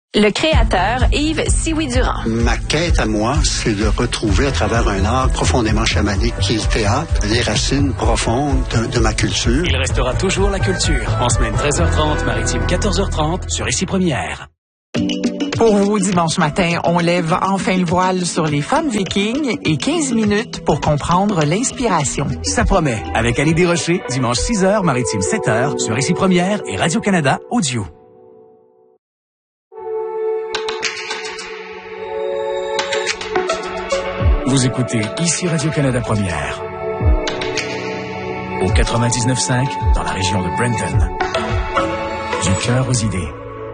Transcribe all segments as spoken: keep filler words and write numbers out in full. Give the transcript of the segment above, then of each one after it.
Le créateur Yves Sioui-Durand. Ma quête à moi, c'est de retrouver à travers un art profondément chamanique qui est le théâtre, les racines profondes de, de ma culture. Il restera toujours la culture. En semaine treize heures trente, maritime quatorze heures trente, sur Ici Première. Pour vous, dimanche matin, on lève enfin le voile sur les femmes vikings et quinze minutes pour comprendre l'inspiration. Ça promet. Avec Annie Desrochers, dimanche six heures, maritime sept heures, sur Ici Première et Radio-Canada Audio. Vous écoutez Ici Radio-Canada Première. Au quatre-vingt-dix-neuf cinq, dans la région de Brenton. Du cœur aux idées.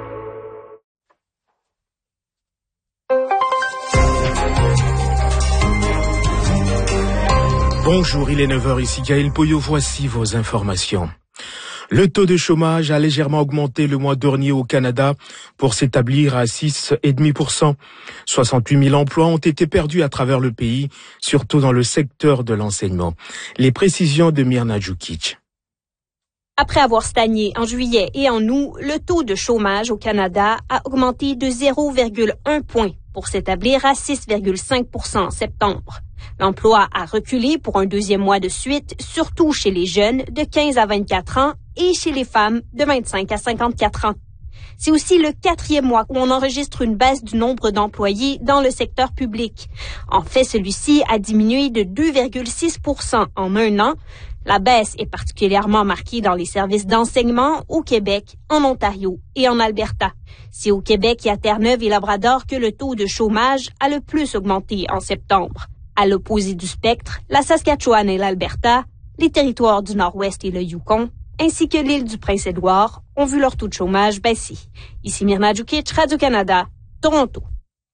Bonjour, il est neuf heures, ici Gaël Poyot, voici vos informations. Le taux de chômage a légèrement augmenté le mois dernier au Canada pour s'établir à six virgule cinq pour cent. soixante-huit mille emplois ont été perdus à travers le pays, surtout dans le secteur de l'enseignement. Les précisions de Mirna Djukic. Après avoir stagné en juillet et en août, le taux de chômage au Canada a augmenté de zéro virgule un point pour s'établir à six virgule cinq pour cent en septembre. L'emploi a reculé pour un deuxième mois de suite, surtout chez les jeunes de quinze à vingt-quatre ans et chez les femmes de vingt-cinq à cinquante-quatre ans. C'est aussi le quatrième mois où on enregistre une baisse du nombre d'employés dans le secteur public. En fait, celui-ci a diminué de deux virgule six pour cent en un an. La baisse est particulièrement marquée dans les services d'enseignement au Québec, en Ontario et en Alberta. C'est au Québec et à Terre-Neuve et Labrador que le taux de chômage a le plus augmenté en septembre. À l'opposé du spectre, la Saskatchewan et l'Alberta, les territoires du Nord-Ouest et le Yukon, ainsi que l'île du Prince-Édouard, ont vu leur taux de chômage baisser. Ici Mirna Djukic, Radio-Canada, Toronto.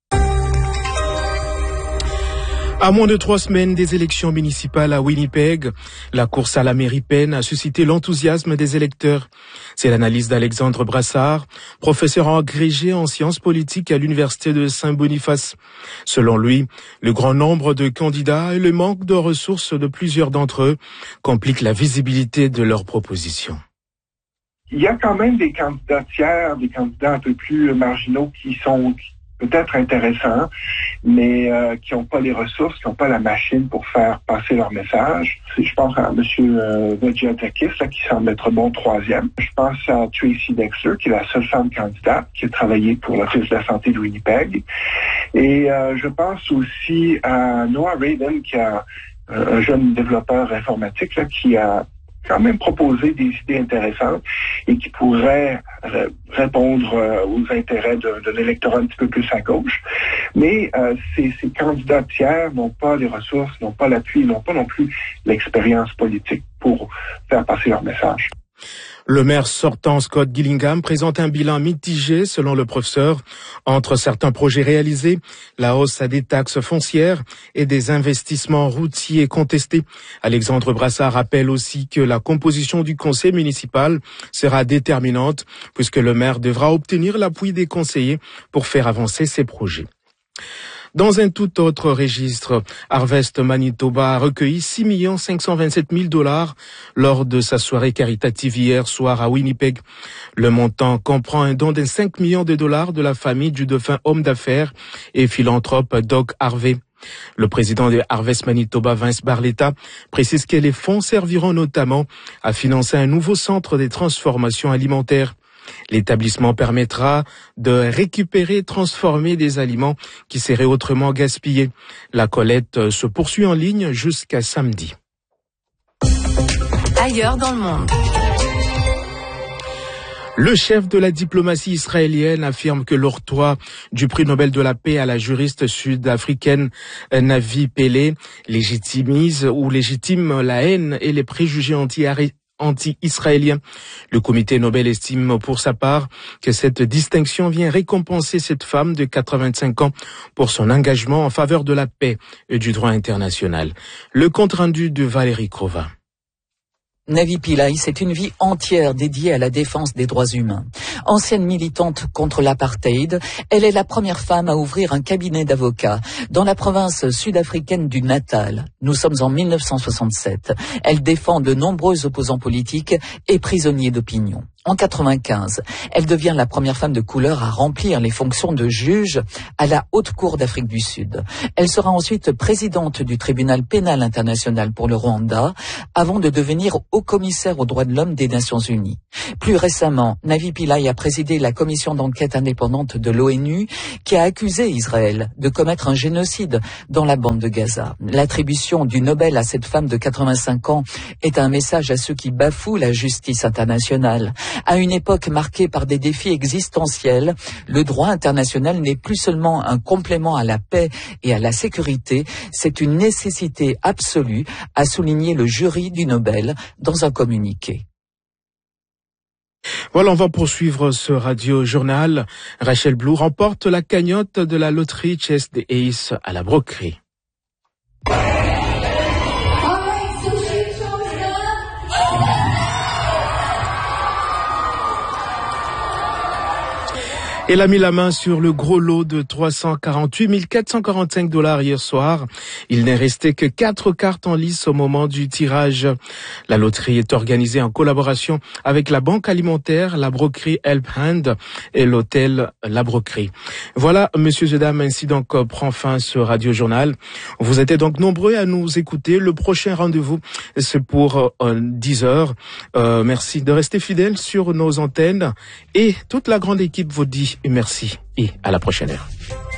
À moins de trois semaines des élections municipales à Winnipeg, la course à la mairie peine a suscité l'enthousiasme des électeurs. C'est l'analyse d'Alexandre Brassard, professeur agrégé en sciences politiques à l'Université de Saint-Boniface. Selon lui, le grand nombre de candidats et le manque de ressources de plusieurs d'entre eux compliquent la visibilité de leurs propositions. Il y a quand même des candidats tiers, des candidats un peu plus marginaux qui sont peut-être intéressants, mais euh, qui n'ont pas les ressources, qui n'ont pas la machine pour faire passer leur message. Je pense à M. Euh, Vojiatakis, là, qui semble être bon troisième. Je pense à Tracy Dexter, qui est la seule femme candidate, qui a travaillé pour l'Office de la santé de Winnipeg. Et euh, je pense aussi à Noah Raven, qui a euh, un jeune développeur informatique là, qui a quand même proposé des idées intéressantes et qui pourraient r- répondre euh, aux intérêts de, de l'électorat un petit peu plus à gauche. Mais euh, ces, ces candidats tiers n'ont pas les ressources, n'ont pas l'appui, n'ont pas non plus l'expérience politique pour faire passer leur message. Le maire sortant Scott Gillingham présente un bilan mitigé selon le professeur entre certains projets réalisés, la hausse des taxes foncières et des investissements routiers contestés. Alexandre Brassard rappelle aussi que la composition du conseil municipal sera déterminante puisque le maire devra obtenir l'appui des conseillers pour faire avancer ses projets. Dans un tout autre registre, Harvest Manitoba a recueilli six millions cinq cent vingt-sept mille dollars lors de sa soirée caritative hier soir à Winnipeg. Le montant comprend un don de cinq millions de dollars de la famille du défunt homme d'affaires et philanthrope Doug Harvey. Le président de Harvest Manitoba, Vince Barletta, précise que les fonds serviront notamment à financer un nouveau centre de transformation alimentaire. L'établissement permettra de récupérer et transformer des aliments qui seraient autrement gaspillés. La collecte se poursuit en ligne jusqu'à samedi. Ailleurs dans le monde. Le chef de la diplomatie israélienne affirme que l'octroi du prix Nobel de la paix à la juriste sud-africaine Navi Pillay légitimise ou légitime la haine et les préjugés anti-arrêtés anti-israélien. Le comité Nobel estime pour sa part que cette distinction vient récompenser cette femme de quatre-vingt-cinq ans pour son engagement en faveur de la paix et du droit international. Le compte rendu de Valérie Crova. Navi Pillay, c'est une vie entière dédiée à la défense des droits humains. Ancienne militante contre l'apartheid, elle est la première femme à ouvrir un cabinet d'avocats dans la province sud-africaine du Natal. Nous sommes en mille neuf cent soixante-sept. Elle défend de nombreux opposants politiques et prisonniers d'opinion. En quatre-vingt-quinze, elle devient la première femme de couleur à remplir les fonctions de juge à la Haute Cour d'Afrique du Sud. Elle sera ensuite présidente du Tribunal pénal international pour le Rwanda, avant de devenir haut-commissaire aux droits de l'homme des Nations Unies. Plus récemment, Navi Pillay a présidé la commission d'enquête indépendante de l'ONU qui a accusé Israël de commettre un génocide dans la bande de Gaza. L'attribution du Nobel à cette femme de quatre-vingt-cinq ans est un message à ceux qui bafouent la justice internationale. À une époque marquée par des défis existentiels, le droit international n'est plus seulement un complément à la paix et à la sécurité, c'est une nécessité absolue, a souligné le jury du Nobel dans un communiqué. Voilà, on va poursuivre ce radio-journal. Rachel Blue remporte la cagnotte de la loterie Chess des Aces à la Broquerie. Elle a mis la main sur le gros lot de trois cent quarante-huit mille quatre cent quarante-cinq dollars hier soir. Il n'est resté que quatre cartes en lice au moment du tirage. La loterie est organisée en collaboration avec la banque alimentaire, la broquerie Help Hand et l'hôtel La Broquerie. Voilà, messieurs et dames, ainsi donc prend fin ce radio-journal. Vous étiez donc nombreux à nous écouter. Le prochain rendez-vous, c'est pour euh, dix heures. Euh, merci de rester fidèles sur nos antennes et toute la grande équipe vous dit merci et à la prochaine heure.